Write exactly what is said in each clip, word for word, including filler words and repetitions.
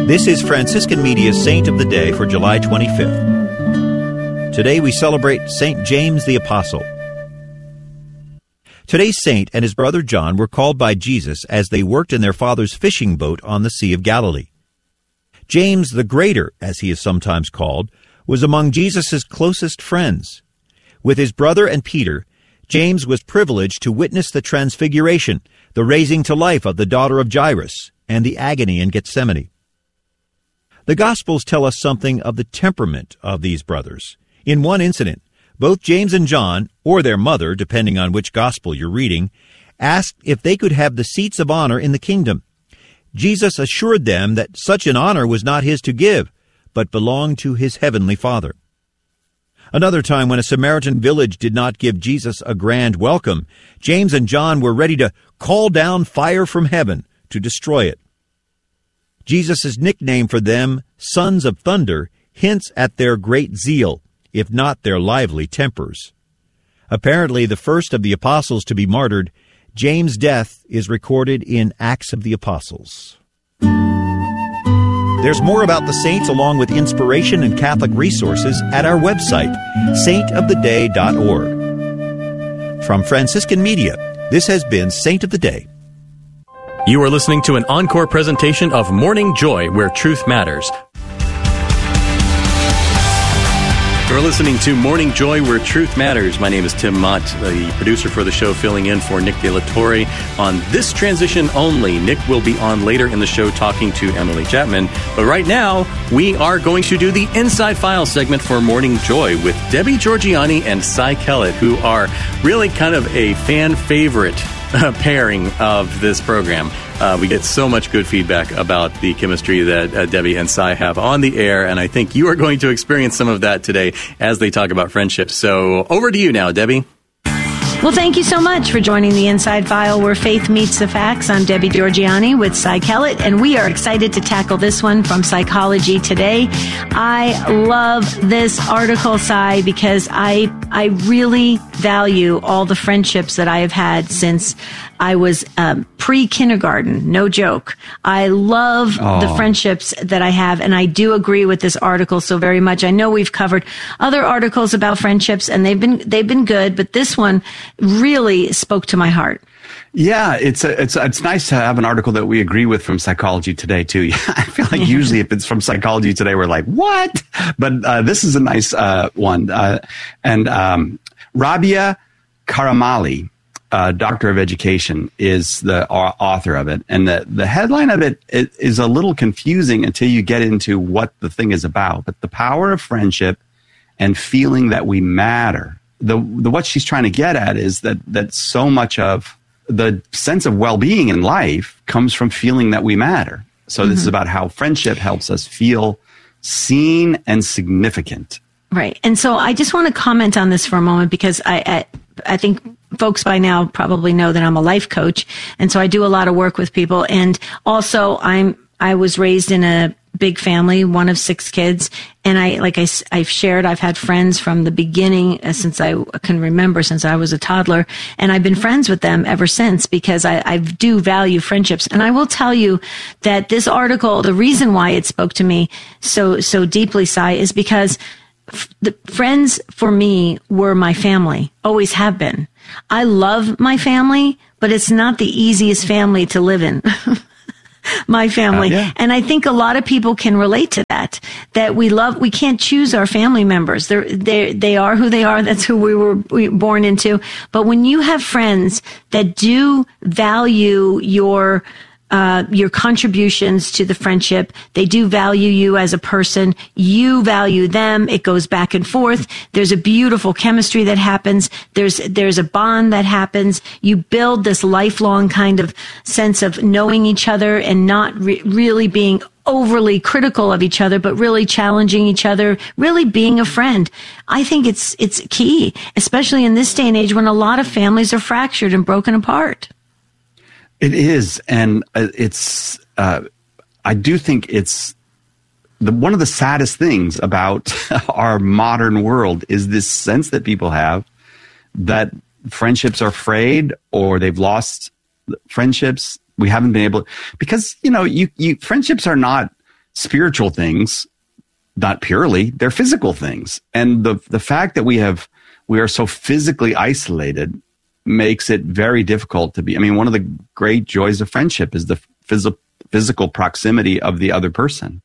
This is Franciscan Media's Saint of the Day for July twenty-fifth. Today we celebrate Saint James the Apostle. Today's saint and his brother John were called by Jesus as they worked in their father's fishing boat on the Sea of Galilee. James the Greater, as he is sometimes called, was among Jesus' closest friends. With his brother and Peter, James was privileged to witness the transfiguration, the raising to life of the daughter of Jairus, and the agony in Gethsemane. The Gospels tell us something of the temperament of these brothers. In one incident, both James and John, or their mother, depending on which Gospel you're reading, asked if they could have the seats of honor in the kingdom. Jesus assured them that such an honor was not his to give, but belonged to his heavenly Father. Another time, when a Samaritan village did not give Jesus a grand welcome, James and John were ready to call down fire from heaven to destroy it. Jesus' nickname for them, Sons of Thunder, hints at their great zeal, if not their lively tempers. Apparently the first of the apostles to be martyred, James' death is recorded in Acts of the Apostles. There's more about the saints along with inspiration and Catholic resources at our website, saint of the day dot org. From Franciscan Media, this has been Saint of the Day. You are listening to an encore presentation of Morning Joy, where truth matters. You're listening to Morning Joy, where truth matters. My name is Tim Mott, the producer for the show, filling in for Nick De La Torre on this transition only. Nick will be on later in the show talking to Emily Chapman. But right now, we are going to do the Inside File segment for Morning Joy with Debbie Georgianni and Cy Kellett, who are really kind of a fan favorite uh, pairing of this program. Uh, we get so much good feedback about the chemistry that uh, Debbie and Cy have on the air, and I think you are going to experience some of that today as they talk about friendship. So over to you now, Debbie. Well, thank you so much for joining the Inside File, where faith meets the facts. I'm Debbie Georgianni with Cy Kellett, and we are excited to tackle this one from Psychology Today. I love this article, Cy, because I I really value all the friendships that I have had since I was um, pre-kindergarten. No joke. I love oh. the friendships that I have, and I do agree with this article so very much. I know we've covered other articles about friendships, and they've been they've been good, but this one really spoke to my heart. Yeah, it's a, it's it's nice to have an article that we agree with from Psychology Today too. I feel like usually if it's from Psychology Today, we're like, what? But uh, this is a nice uh, one. Uh, and um, Rabia Karamali, uh, Doctor of Education, is the author of it. And the, the headline of it is a little confusing until you get into what the thing is about. But the power of friendship and feeling that we matter. The, the what she's trying to get at is that that so much of the sense of well-being in life comes from feeling that we matter. So mm-hmm. this is about how friendship helps us feel seen and significant. Right. And so I just want to comment on this for a moment, because I, I, I think folks by now probably know that I'm a life coach. And so I do a lot of work with people. And also I'm, I was raised in a big family, one of six kids. And I, like I, I've shared, I've had friends from the beginning, uh, since I can remember, since I was a toddler. And I've been friends with them ever since, because I, I do value friendships. And I will tell you that this article, the reason why it spoke to me so, so deeply, Cy, is because f- the friends for me were my family, always have been. I love my family, but it's not the easiest family to live in. My family. Uh, yeah. And I think a lot of people can relate to that, that we love, we can't choose our family members. They're, they they are who they are. That's who we were born into. But when you have friends that do value your, uh, your contributions to the friendship, they do value you as a person, you value them, it goes back and forth. There's a beautiful chemistry that happens. There's, there's a bond that happens. You build this lifelong kind of sense of knowing each other and not re- really being overly critical of each other, but really challenging each other, really being a friend. I think it's, it's key, especially in this day and age when a lot of families are fractured and broken apart. It is, and it's. Uh, I do think it's the one of the saddest things about our modern world is this sense that people have that friendships are frayed or they've lost friendships. We haven't been able, because you know, you, you friendships are not spiritual things, not purely, they're physical things. And the the fact that we have we are so physically isolated makes it very difficult to be. I mean, one of the great joys of friendship is the phys- physical proximity of the other person.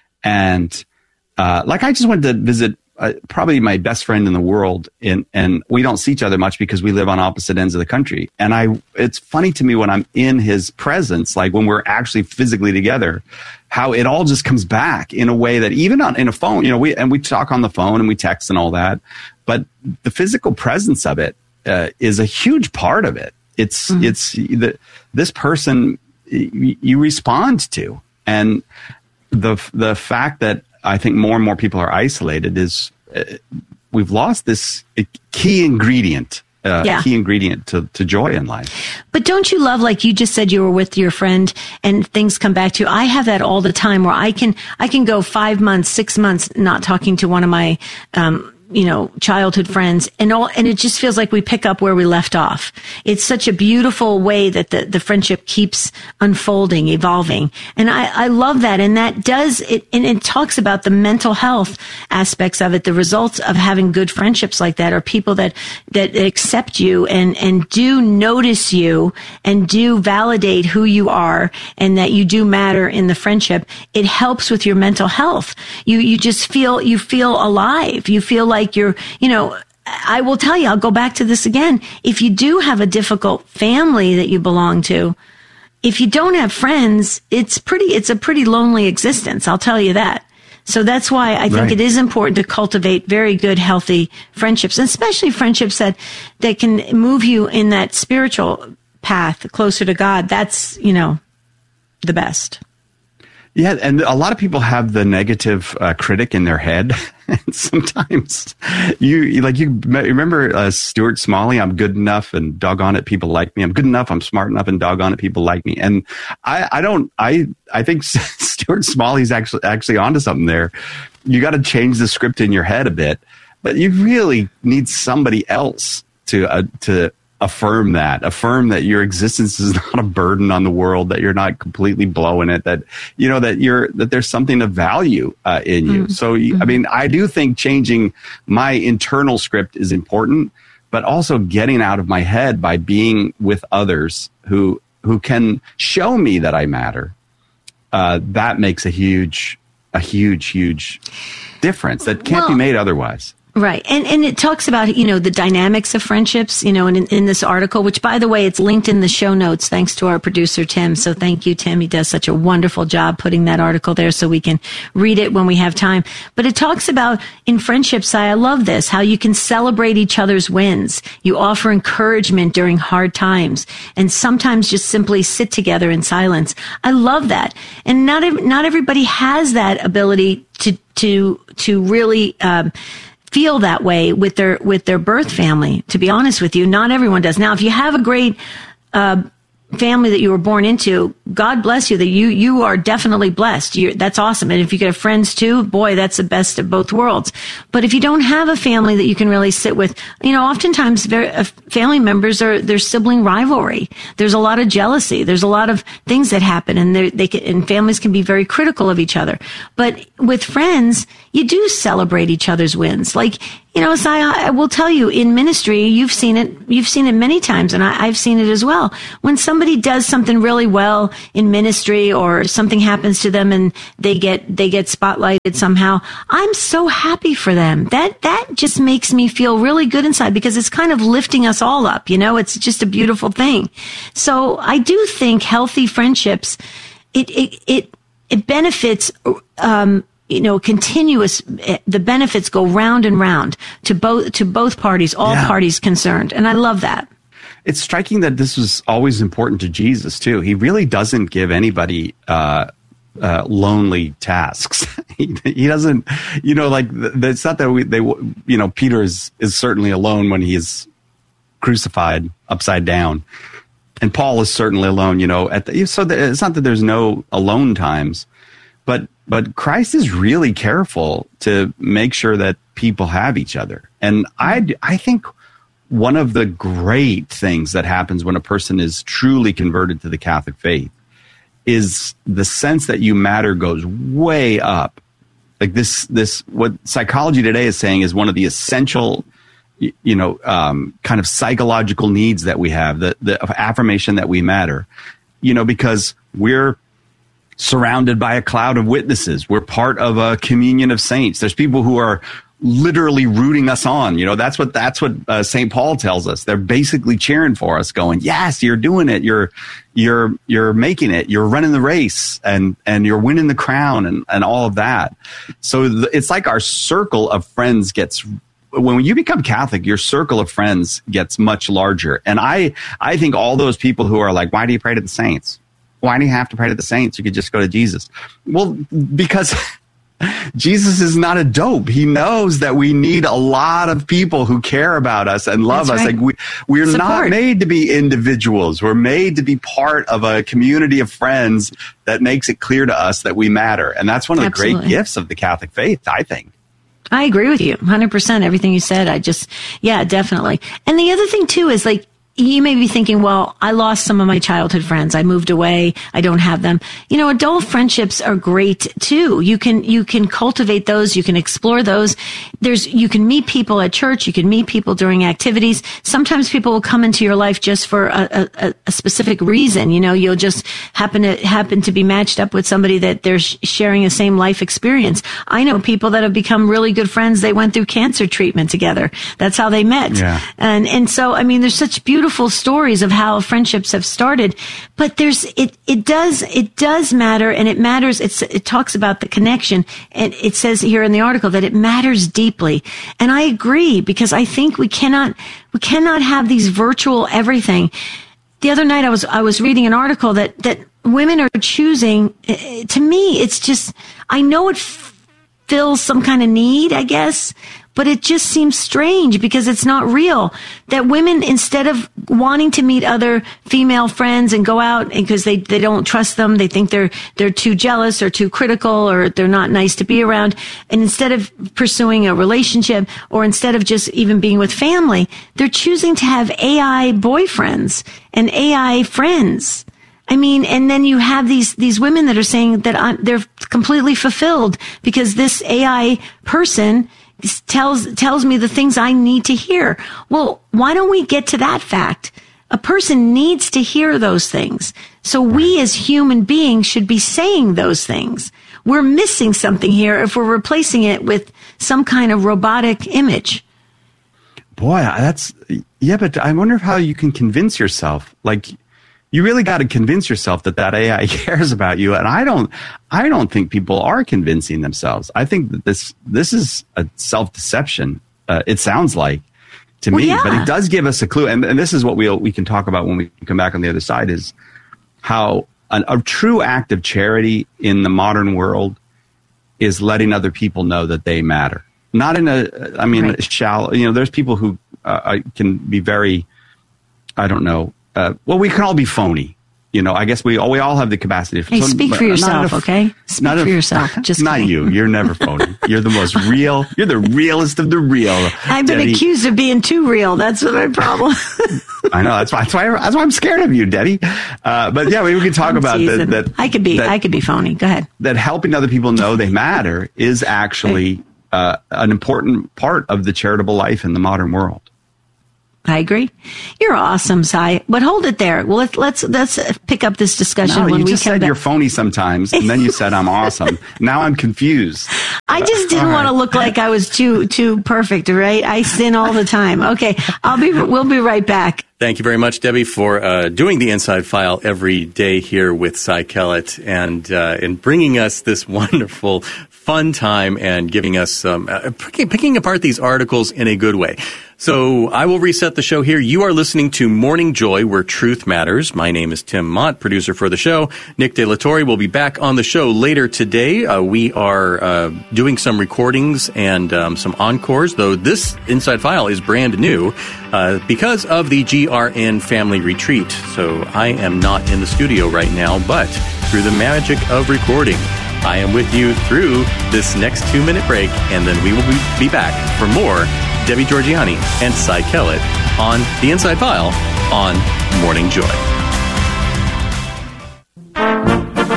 And uh, like I just went to visit uh, probably my best friend in the world, in, and we don't see each other much because we live on opposite ends of the country. And I, it's funny to me when I'm in his presence, like when we're actually physically together, how it all just comes back in a way that even on in a phone, you know, we and we talk on the phone and we text and all that, but the physical presence of it uh, is a huge part of it. It's mm-hmm. it's the this person y- you respond to, and the the fact that I think more and more people are isolated is uh, we've lost this key ingredient. Uh, yeah. key ingredient to, to joy in life. But don't you love, like you just said, you were with your friend and things come back to you. I have that all the time where I can, I can go five months, six months not talking to one of my, um, you know, childhood friends, and all, and it just feels like we pick up where we left off. It's such a beautiful way that the, the friendship keeps unfolding, evolving. And I, I love that. And that does it, and it talks about the mental health aspects of it. The results of having good friendships like that are people that, that accept you and, and do notice you and do validate who you are and that you do matter in the friendship. It helps with your mental health. You, you just feel, you feel alive. You feel like Like you're, you know, I will tell you, I'll go back to this again. If you do have a difficult family that you belong to, if you don't have friends, it's pretty, it's a pretty lonely existence. I'll tell you that. So that's why I think right. it is important to cultivate very good, healthy friendships, especially friendships that, that can move you in that spiritual path closer to God. That's, you know, the best. Yeah, and a lot of people have the negative uh, critic in their head. And sometimes you, you like you remember uh, Stuart Smalley. I'm good enough, and doggone it, people like me. I'm good enough. I'm smart enough, and doggone it, people like me. And I, I don't. I, I think Stuart Smalley's actually actually onto something there. You got to change the script in your head a bit, but you really need somebody else to uh, to. affirm that, affirm that your existence is not a burden on the world, that you're not completely blowing it, that, you know, that you're, that there's something of value uh, in you. Mm-hmm. So, you, I mean, I do think changing my internal script is important, but also getting out of my head by being with others who, who can show me that I matter. Uh, that makes a huge, a huge, huge difference that can't well, be made otherwise. Right. And and it talks about, you know, the dynamics of friendships, you know, in, in this article, which, by the way, it's linked in the show notes, thanks to our producer, Tim. So thank you, Tim. He does such a wonderful job putting that article there so we can read it when we have time. But it talks about in friendships, I love this, how you can celebrate each other's wins. You offer encouragement during hard times and sometimes just simply sit together in silence. I love that. And not, not everybody has that ability to, to, to really, um, feel that way with their with their birth family. To be honest with you, not everyone does. Now, if you have a great uh, family that you were born into, God bless you. That you you are definitely blessed. You're, that's awesome. And if you get friends too, boy, that's the best of both worlds. But if you don't have a family that you can really sit with, you know, oftentimes very, uh, family members are there's sibling rivalry. There's a lot of jealousy. There's a lot of things that happen, and they can, and families can be very critical of each other. But with friends, you do celebrate each other's wins. Like, you know, so I, I will tell you, in ministry, you've seen it, you've seen it many times, and I, I've seen it as well. When somebody does something really well in ministry, or something happens to them and they get, they get spotlighted somehow, I'm so happy for them. That, that just makes me feel really good inside, because it's kind of lifting us all up, you know, it's just a beautiful thing. So I do think healthy friendships, it, it, it, it benefits, um, you know, continuous, the benefits go round and round to both, to both parties, all yeah. parties concerned. And I love that. It's striking that this was always important to Jesus too. He really doesn't give anybody, uh, uh, lonely tasks. he, he doesn't, you know, like it's not that we, they, you know, Peter is, is certainly alone when he is crucified upside down. And Paul is certainly alone, you know, at the, so the, it's not that there's no alone times, but, but Christ is really careful to make sure that people have each other. And I, I think one of the great things that happens when a person is truly converted to the Catholic faith is the sense that you matter goes way up. Like this, this, what psychology today is saying is one of the essential, you know, um, kind of psychological needs that we have, the, the affirmation that we matter, you know, because we're surrounded by a cloud of witnesses. We're part of a communion of saints. There's people who are literally rooting us on. You know, that's what, that's what uh, Saint Paul tells us. They're basically cheering for us, going, yes, you're doing it. You're, you're, you're making it. You're running the race, and, and you're winning the crown, and, and all of that. So th- it's like our circle of friends gets, when you become Catholic, your circle of friends gets much larger. And I, I think all those people who are like, why do you pray to the saints? Why do you have to pray to the saints? You could just go to Jesus. Well, because Jesus is not a dope. He knows that we need a lot of people who care about us and love That's us. right. Like we, we're Support. not made to be individuals. We're made to be part of a community of friends that makes it clear to us that we matter. And that's one of the Absolutely. great gifts of the Catholic faith, I think. I agree with you one hundred percent. Everything you said, I just, yeah, definitely. And the other thing too is like, you may be thinking, well, I lost some of my childhood friends. I moved away. I don't have them. You know, adult friendships are great too. You can, you can cultivate those. You can explore those. There's, you can meet people at church. You can meet people during activities. Sometimes people will come into your life just for a, a, a specific reason. You know, you'll just happen to, happen to be matched up with somebody that they're sh- sharing the same life experience. I know people that have become really good friends. They went through cancer treatment together. That's how they met. Yeah. And, and so, I mean, there's such beautiful stories of how friendships have started, but there's, it, it does, it does matter, and it matters. It's, it talks about the connection, and it says here in the article that it matters deeply. And I agree, because I think we cannot, we cannot have these virtual everything. The other night I was, I was reading an article that, that women are choosing, to me, it's just, I know it f- fills some kind of need, I guess, but it just seems strange because it's not real that women, instead of wanting to meet other female friends and go out, and because they, they don't trust them, they think they're, they're too jealous or too critical, or they're not nice to be around. And instead of pursuing a relationship, or instead of just even being with family, they're choosing to have A I boyfriends and A I friends. I mean, and then you have these, these women that are saying that I'm, they're completely fulfilled because this A I person tells tells me the things I need to hear. Well, why don't we get to that fact? A person needs to hear those things. So we as human beings should be saying those things. We're missing something here if we're replacing it with some kind of robotic image. Boy, that's, yeah, but I wonder how you can convince yourself. Like, you really got to convince yourself that that A I cares about you. And I don't, I don't think people are convincing themselves. I think that this, this is a self-deception. Uh, it sounds like to well, me, yeah. but it does give us a clue. And, and this is what we'll, we can talk about when we come back on the other side, is how an, a true act of charity in the modern world is letting other people know that they matter. Not in a, I mean, right. shallow, you know, there's people who uh, can be very, I don't know, Uh, well, we can all be phony. You know, I guess we all, we all have the capacity. Hey, so, speak for yourself, a, okay? Speak not for a, yourself. Just not kidding. you. You're never phony. You're the most real. You're the realest of the real. I've been Debbie. accused of being too real. That's my problem. I know. That's why. That's why. That's why I'm scared of you, Debbie. Uh, but yeah, we, we can talk I'm about that, that. I could be. That, I could be phony. Go ahead. That helping other people know they matter is actually uh, an important part of the charitable life in the modern world. I agree. You're awesome, Cy. But hold it there. Well, let's let's let's pick up this discussion No, when you we just come said back. you're phony sometimes, and then you said I'm awesome. Now I'm confused. I just didn't All want to right. look like I was too too perfect, right? I sin all the time. Okay, I'll be. We'll be right back. Thank you very much, Debbie, for uh, doing the Inside File every day here with Cy Kellett, and uh, and bringing us this wonderful, fun time, and giving us um, uh, picking, picking apart these articles in a good way. So I will reset the show here. You are listening to Morning Joy, where truth matters. My name is Tim Mott, producer for the show. Nick De La Torre will be back on the show later today. Uh, we are uh, doing some recordings and um, some encores, though this Inside File is brand new uh, because of the G R N Family Retreat. So I am not in the studio right now, but through the magic of recording, I am with you through this next two-minute break, and then we will be back for more Debbie Georgianni and Cy Kellett on The Inside File on Morning Joy.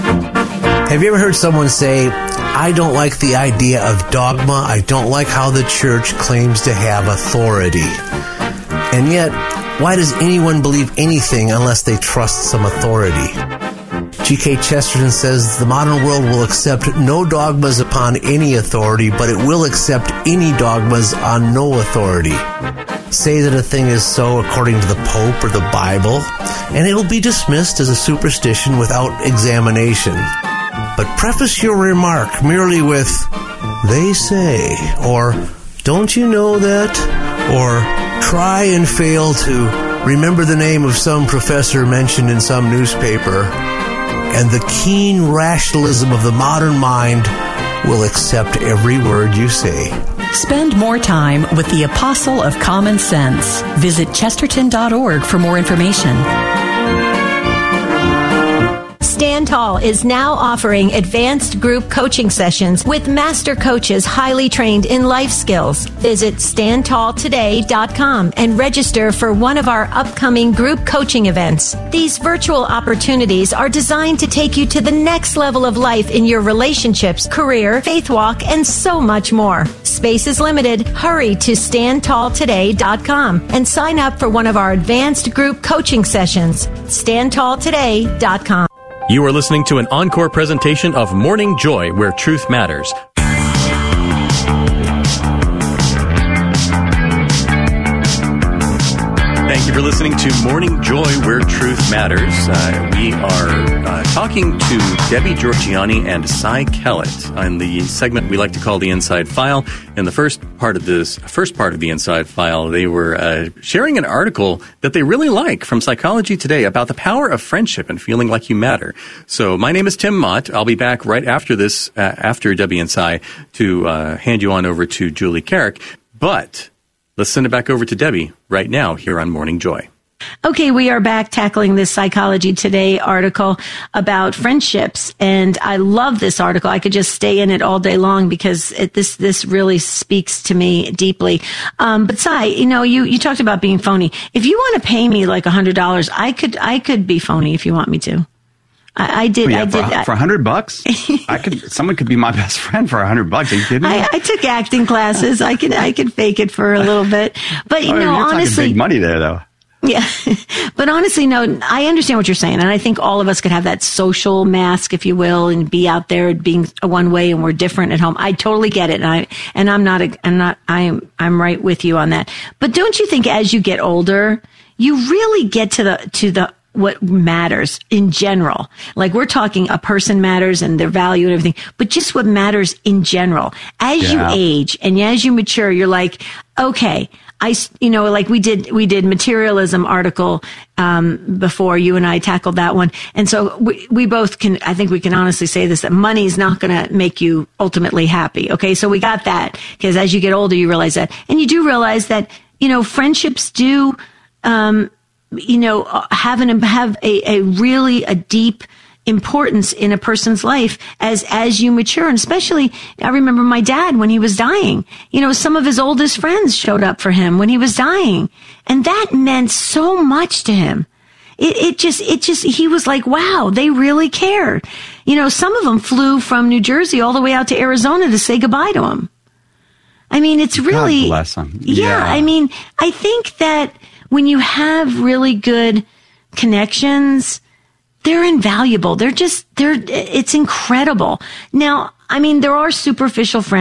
Have you ever heard someone say, I don't like the idea of dogma. I don't like how the church claims to have authority. And yet, why does anyone believe anything unless they trust some authority? G K Chesterton says the modern world will accept no dogmas upon any authority, but it will accept any dogmas on no authority. Say that a thing is so according to the Pope or the Bible, and it will be dismissed as a superstition without examination. But preface your remark merely with, they say, or don't you know that, or try and fail to remember the name of some professor mentioned in some newspaper, and the keen rationalism of the modern mind will accept every word you say. Spend more time with the Apostle of Common Sense. Visit chesterton dot org for more information. Stand Tall is now offering advanced group coaching sessions with master coaches highly trained in life skills. Visit stand tall today dot com and register for one of our upcoming group coaching events. These virtual opportunities are designed to take you to the next level of life in your relationships, career, faith walk, and so much more. Space is limited. Hurry to stand tall today dot com and sign up for one of our advanced group coaching sessions. stand tall today dot com. You are listening to an encore presentation of Morning Joy, where truth matters. Thank you for listening to Morning Joy, where truth matters. Uh, we are uh, talking to Debbie Georgianni and Cy Kellett on the segment we like to call the Inside File. In the first part of this, first part of the Inside File, they were uh, sharing an article that they really like from Psychology Today about the power of friendship and feeling like you matter. So my name is Tim Mott. I'll be back right after this, uh, after Debbie and Cy, to uh, hand you on over to Julie Carrick. But let's send it back over to Debbie right now here on Morning Joy. Okay, we are back tackling this Psychology Today article about friendships, and I love this article. I could just stay in it all day long because it, this this really speaks to me deeply. Um, but Cy, you know, you, you talked about being phony. If you want to pay me like a hundred dollars, I could I could be phony if you want me to. I, I did. Yeah, I for, did. For a hundred bucks, I could. Someone could be my best friend for a hundred bucks. Are you kidding me? I, I took acting classes. I could. I could fake it for a little bit. But you oh, know, you're honestly, talking big money there, though. Yeah, but honestly, no. I understand what you're saying, and I think all of us could have that social mask, if you will, and be out there being a one way, and we're different at home. I totally get it, and I and I'm not. A, I'm not. I'm. I'm right with you on that. But don't you think, as you get older, you really get to the to the what matters in general? Like, we're talking a person matters and their value and everything, but just what matters in general. As Yeah. you age and as you mature, you're like, okay, I, you know, like we did, we did materialism article, um, before you and I tackled that one. And so we, we both can, I think we can honestly say this, that money is not going to make you ultimately happy. Okay. So we got that, because as you get older, you realize that, and you do realize that, you know, friendships do, um, you know, have an, have a, a really a deep importance in a person's life as, as you mature. And especially, I remember my dad when he was dying, you know, some of his oldest friends showed up for him when he was dying. And that meant so much to him. It, it just, it just, he was like, wow, they really cared. You know, some of them flew from New Jersey all the way out to Arizona to say goodbye to him. I mean, it's really, God bless them. Yeah, Yeah. I mean, I think that when you have really good connections, they're invaluable. They're just, they're, it's incredible. Now, I mean, there are superficial friends.